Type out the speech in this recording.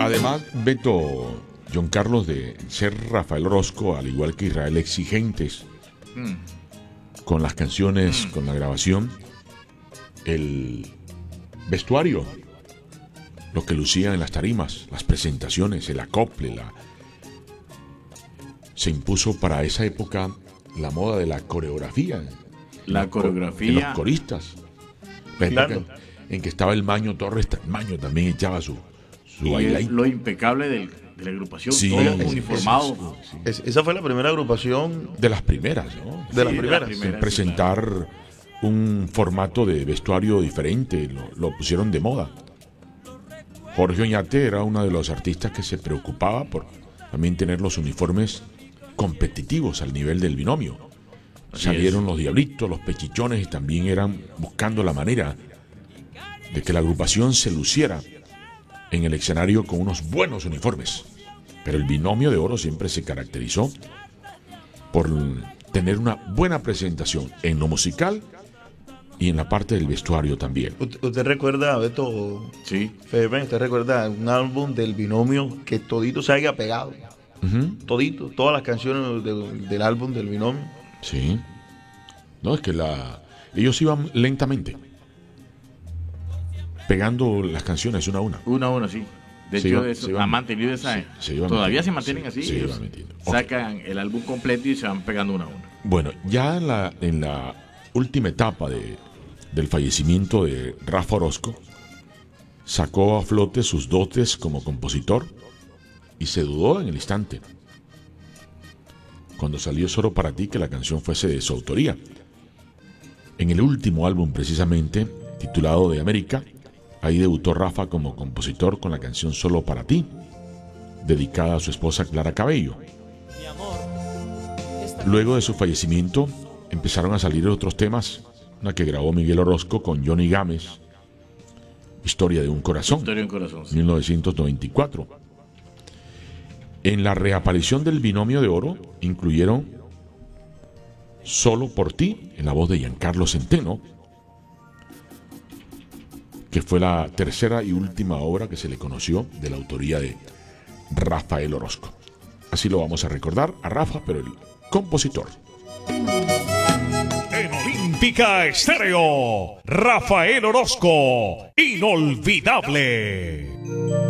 Además, Beto, John Carlos, de ser Rafael Orozco, al igual que Israel, exigentes con las canciones, con la grabación, el vestuario, lo que lucían en las tarimas, las presentaciones, el acople, se impuso para esa época la moda de la coreografía. La coreografía. De los coristas. La época en que estaba el Maño Torres, Maño también echaba su baile. Lo impecable de la agrupación, sí, todos uniformados. Esa fue la primera agrupación. De las primeras, ¿no? De las primeras. Presentar un formato de vestuario diferente, lo pusieron de moda. Jorge Oñate era uno de los artistas que se preocupaba por también tener los uniformes competitivos al nivel del binomio. Salieron los Diablitos, los Pechichones, y también eran buscando la manera de que la agrupación se luciera en el escenario con unos buenos uniformes. Pero el Binomio de Oro siempre se caracterizó por tener una buena presentación en lo musical y en la parte del vestuario también. ¿Usted recuerda, Beto? Sí. Ferben, ¿usted recuerda un álbum del Binomio que todito se haya pegado? Todito, todas las canciones del álbum del Binomio. Sí. No, es que ellos iban lentamente pegando las canciones una a una. Una a una, sí. De hecho, eso han mantenido esa. Todavía se mantienen así. Se ellos sacan el álbum completo y se van pegando una a una. Bueno, ya en la última etapa del fallecimiento de Rafa Orozco, sacó a flote sus dotes como compositor y se dudó en el instante, cuando salió Solo para ti, que la canción fuese de su autoría. En el último álbum, precisamente, titulado De América, ahí debutó Rafa como compositor con la canción Solo para ti, dedicada a su esposa Clara Cabello. Luego de su fallecimiento, empezaron a salir otros temas, una que grabó Miguel Orozco con Johnny Gámez, Historia de un Corazón, 1994. En la reaparición del Binomio de Oro incluyeron Solo por ti, en la voz de Giancarlo Centeno, que fue la tercera y última obra que se le conoció de la autoría de Rafael Orozco. Así lo vamos a recordar a Rafa, pero el compositor. En Olímpica Estéreo, Rafael Orozco, inolvidable.